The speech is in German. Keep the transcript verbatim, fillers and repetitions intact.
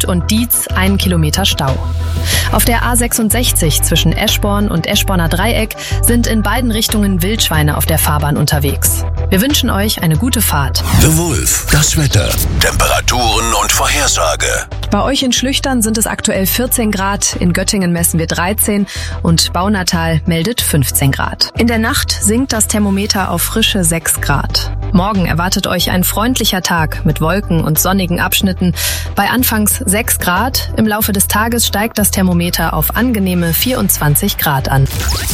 und Dietz einen Kilometer Stau. Auf der A sechsundsechzig zwischen Eschborn und Eschborner Dreieck sind in beiden Richtungen Wildschweine auf der Fahrbahn unterwegs. Wir wünschen euch eine gute Fahrt. The Wolf, das Wetter, Temperaturen und Vorhersage. Bei euch in Schlüchtern sind es aktuell vierzehn Grad, in Göttingen messen wir dreizehn und Baunatal meldet fünfzehn Grad. In der Nacht sinkt das Thermometer auf frische sechs Grad. Morgen erwartet euch ein freundlicher Tag mit Wolken und sonnigen Abschnitten. Bei anfangs sechs Grad, im Laufe des Tages steigt das Thermometer auf angenehme vierundzwanzig Grad an.